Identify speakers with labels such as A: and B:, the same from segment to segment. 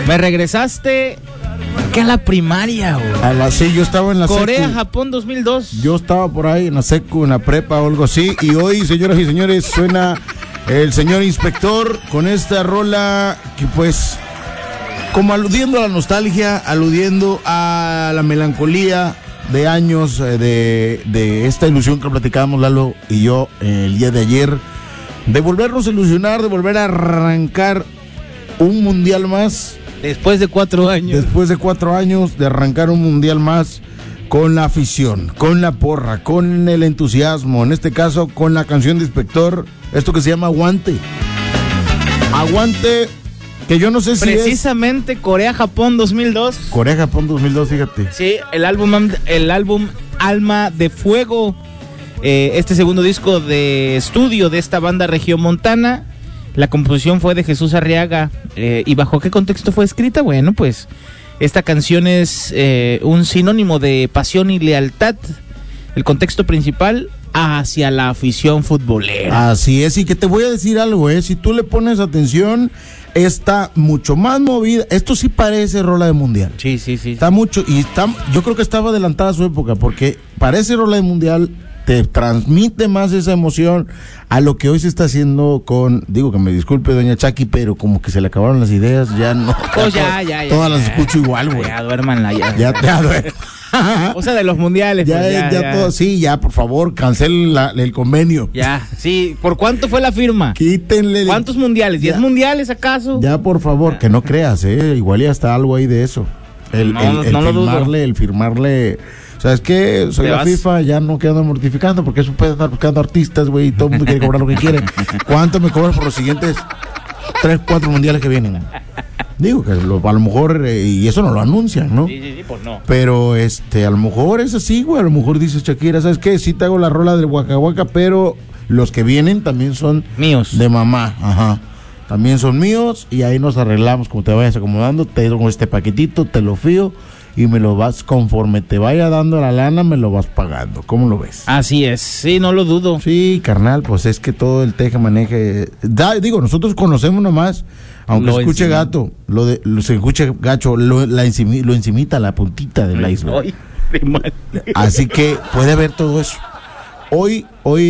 A: Me regresaste que a la primaria, güey.
B: Sí, yo estaba en la
A: Corea, Japón 2002.
B: Yo estaba por ahí en la secu, en la prepa o algo así. Y hoy, señoras y señores, suena el señor inspector con esta rola que pues, como aludiendo a la nostalgia, aludiendo a la melancolía de años de esta ilusión que platicábamos Lalo y yo el día de ayer, de volvernos a ilusionar, de volver a arrancar un mundial más.
A: Después de 4 años.
B: Después de 4 años de arrancar un mundial más con la afición, con la porra, con el entusiasmo, en este caso con la canción de Inspector, esto que se llama Aguante. Aguante, que yo no sé si
A: precisamente es Corea-Japón 2002.
B: Corea-Japón 2002, fíjate.
A: Sí, el álbum Alma de Fuego, este segundo disco de estudio de esta banda regiomontana. La composición fue de Jesús Arriaga. ¿Y bajo qué contexto fue escrita? Bueno, pues esta canción es un sinónimo de pasión y lealtad. El contexto principal hacia la afición futbolera.
B: Así es, y que te voy a decir algo, si tú le pones atención, está mucho más movida. Esto sí parece rola de mundial.
A: Sí.
B: Está mucho, yo creo que estaba adelantada a su época, porque parece rola de mundial, te transmite más esa emoción a lo que hoy se está haciendo con, digo que me disculpe doña Chaki, pero como que se le acabaron las ideas, ya no.
A: Pues ya.
B: Todas las escucho igual, güey.
A: Ya duérmanla, ya.
B: Ya te duerman.
A: O sea, de los mundiales.
B: Ya todo, sí, ya, por favor, cancelen el convenio.
A: Ya, sí. ¿Por cuánto fue la firma?
B: Quítenle.
A: ¿Cuántos mundiales? ¿10 mundiales acaso?
B: Ya, por favor, que no creas, igual ya está algo ahí de eso. El firmarle. ¿Sabes qué? Soy la FIFA, ya no quedo mortificando, porque eso puede estar buscando artistas, güey, y todo el mundo quiere cobrar lo que quiere. ¿Cuánto me cobras por los siguientes 3, 4 mundiales que vienen? Digo que a lo mejor, y eso no lo anuncian, ¿no?
A: Sí, pues no.
B: Pero a lo mejor es así, güey, a lo mejor dice Shakira, ¿sabes qué? Sí te hago la rola del Waka Waka, pero los que vienen también son
A: míos.
B: De mamá, ajá. También son míos, y ahí nos arreglamos como te vayas acomodando, te doy este paquetito, te lo fío, y me lo vas, conforme te vaya dando la lana, me lo vas pagando. ¿Cómo lo ves?
A: Así es, sí, no lo dudo.
B: Sí, carnal, pues es que todo el teje maneje. Digo, nosotros conocemos nomás, aunque lo escuche encima. Gato, se escuche gacho, lo encimita la puntita del iceberg. Así que puede haber todo eso. Hoy,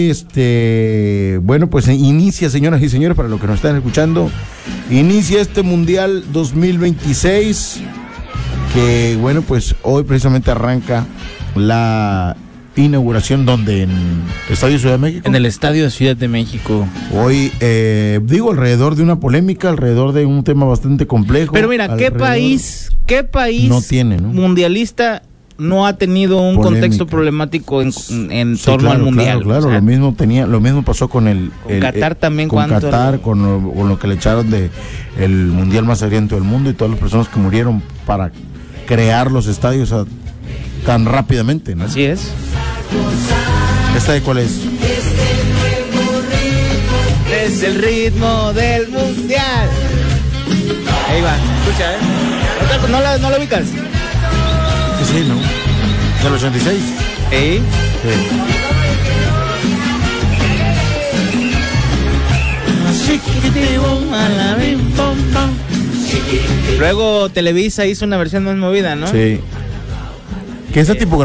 B: bueno, pues inicia, señoras y señores, para los que nos están escuchando, inicia este Mundial 2026. Que bueno, pues hoy precisamente arranca la inauguración, donde en el Estadio Ciudad de México.
A: En el Estadio de Ciudad de México.
B: Hoy, alrededor de una polémica, alrededor de un tema bastante complejo.
A: Pero mira, ¿qué país
B: no tiene, ¿no?
A: mundialista no ha tenido un contexto problemático en torno al mundial?
B: Claro, o sea, lo mismo pasó con
A: Qatar también,
B: con Qatar, con lo que le echaron de el mundial más sangriento del mundo, y todas las personas que murieron para crear los estadios tan rápidamente, ¿no?
A: Así es.
B: ¿Esta de cuál es?
A: Es el ritmo del mundial. Ahí va, escucha, ¿no la ubicas?
B: Sí, ¿no? ¿Del 86?
A: Sí. Luego Televisa hizo una versión más movida, ¿no?
B: Sí. Que esa tipografía